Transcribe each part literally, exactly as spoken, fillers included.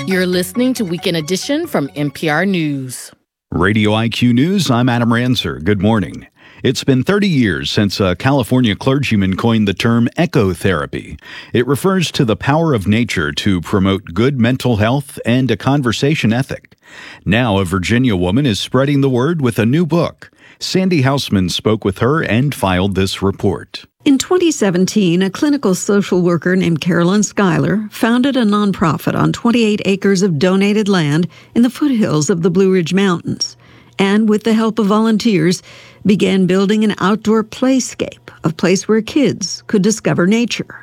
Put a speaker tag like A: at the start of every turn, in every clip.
A: You're listening to Weekend Edition from N P R News.
B: Radio I Q News, I'm Adam Ranser. Good morning. It's been thirty years since a California clergyman coined the term ecotherapy. It refers to the power of nature to promote good mental health and a conversation ethic. Now a Virginia woman is spreading the word with a new book. Sandy Hausman spoke with her and filed this report.
C: In twenty seventeen, a clinical social worker named Carolyn Schuyler founded a nonprofit on twenty-eight acres of donated land in the foothills of the Blue Ridge Mountains, and with the help of volunteers, began building an outdoor playscape, a place where kids could discover nature.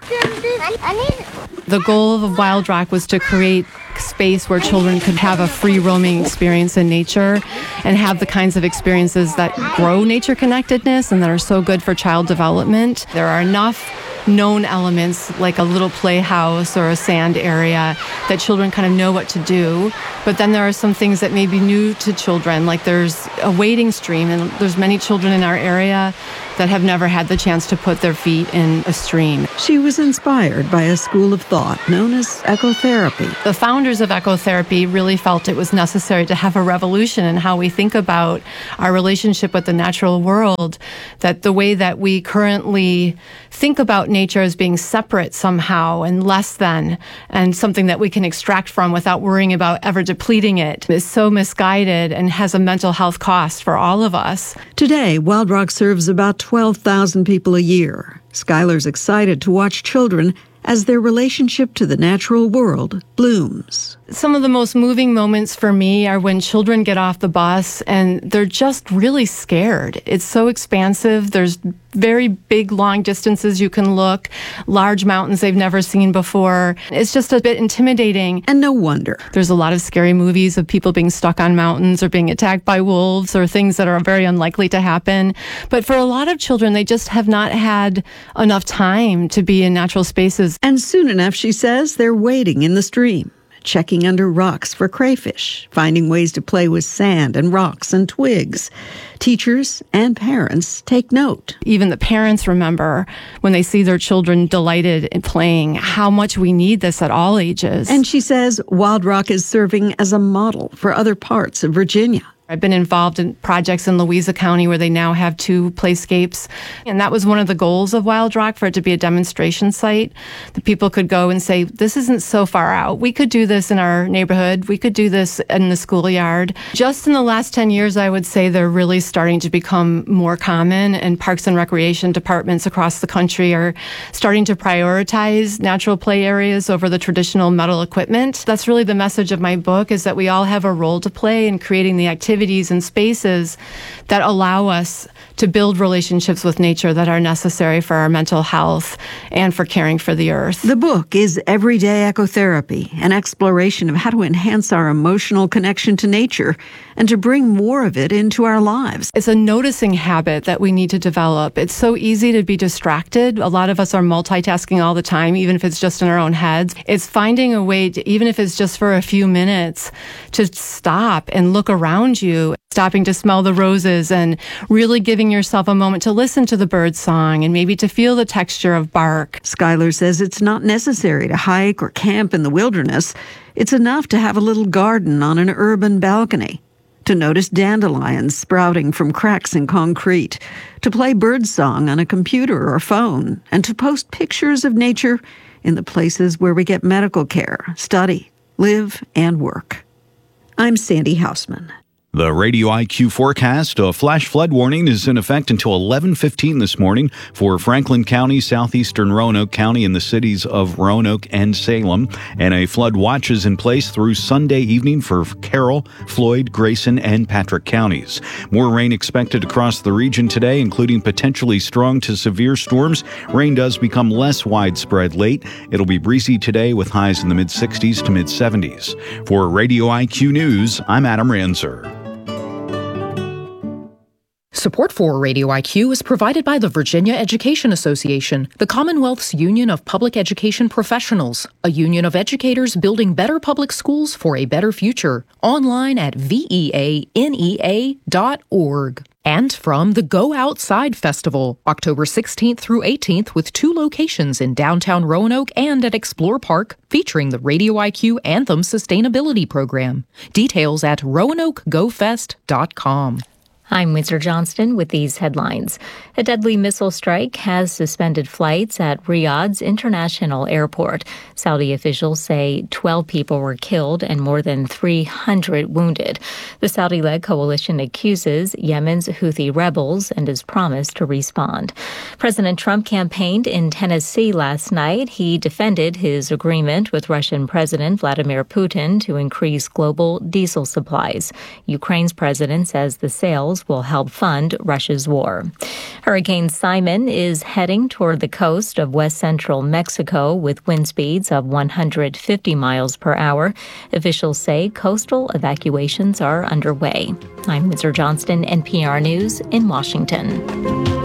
D: The goal of Wild Rock was to create space where children could have a free roaming experience in nature and have the kinds of experiences that grow nature connectedness and that are so good for child development. There are enough known elements like a little playhouse or a sand area that children kind of know what to do. But then there are some things that may be new to children, like there's a wading stream, and there's many children in our area that have never had the chance to put their feet in a stream.
C: She was inspired by a school of thought known as ecotherapy.
D: The founders of ecotherapy really felt it was necessary to have a revolution in how we think about our relationship with the natural world, that the way that we currently think about nature as being separate somehow and less than, and something that we can extract from without worrying about ever depleting it, is so misguided and has a mental health cost for all of us.
C: Today, Wild Rock serves about twelve thousand people a year. Schuyler's excited to watch children as their relationship to the natural world blooms.
D: Some of the most moving moments for me are when children get off the bus and they're just really scared. It's so expansive. There's very big, long distances you can look, large mountains they've never seen before. It's just a bit intimidating.
C: And no wonder.
D: There's a lot of scary movies of people being stuck on mountains or being attacked by wolves or things that are very unlikely to happen. But for a lot of children, they just have not had enough time to be in natural spaces.
C: And soon enough, she says, they're wading in the stream, checking under rocks for crayfish, finding ways to play with sand and rocks and twigs. Teachers and parents take note.
D: Even the parents remember when they see their children delighted in playing how much we need this at all ages.
C: And she says Wild Rock is serving as a model for other parts of Virginia.
D: I've been involved in projects in Louisa County where they now have two playscapes. And that was one of the goals of Wild Rock, for it to be a demonstration site that people could go and say, this isn't so far out. We could do this in our neighborhood. We could do this in the schoolyard. Just in the last ten years, I would say they're really starting to become more common, and parks and recreation departments across the country are starting to prioritize natural play areas over the traditional metal equipment. That's really the message of my book, is that we all have a role to play in creating the activity and spaces that allow us to build relationships with nature that are necessary for our mental health and for caring for the earth.
C: The book is Everyday Ecotherapy, an exploration of how to enhance our emotional connection to nature and to bring more of it into our lives.
D: It's a noticing habit that we need to develop. It's so easy to be distracted. A lot of us are multitasking all the time, even if it's just in our own heads. It's finding a way to, even if it's just for a few minutes, to stop and look around you, stopping to smell the roses and really giving yourself a moment to listen to the bird song and maybe to feel the texture of bark.
C: Schuyler says it's not necessary to hike or camp in the wilderness. It's enough to have a little garden on an urban balcony, to notice dandelions sprouting from cracks in concrete, to play birdsong on a computer or phone, and to post pictures of nature in the places where we get medical care, study, live, and work. I'm Sandy Hausman.
B: The Radio I Q forecast: a flash flood warning is in effect until eleven fifteen this morning for Franklin County, southeastern Roanoke County, and the cities of Roanoke and Salem. And a flood watch is in place through Sunday evening for Carroll, Floyd, Grayson, and Patrick counties. More rain expected across the region today, including potentially strong to severe storms. Rain does become less widespread late. It'll be breezy today with highs in the mid sixties to mid seventies. For Radio I Q News, I'm Adam Ranser.
E: Support for Radio I Q is provided by the Virginia Education Association, the Commonwealth's Union of Public Education Professionals, a union of educators building better public schools for a better future. Online at V E A N E A dot org. And from the Go Outside Festival, October sixteenth through eighteenth, with two locations in downtown Roanoke and at Explore Park, featuring the Radio I Q Anthem Sustainability Program. Details at roanoke go fest dot com.
F: I'm Windsor Johnston with these headlines. A deadly missile strike has suspended flights at Riyadh's International Airport. Saudi officials say twelve people were killed and more than three hundred wounded. The Saudi-led coalition accuses Yemen's Houthi rebels and has promised to respond. President Trump campaigned in Tennessee last night. He defended his agreement with Russian President Vladimir Putin to increase global diesel supplies. Ukraine's president says the sales will help fund Russia's war. Hurricane Simon is heading toward the coast of west central Mexico with wind speeds of one hundred fifty miles per hour. Officials say coastal evacuations are underway. I'm Windsor Johnston, N P R News in Washington.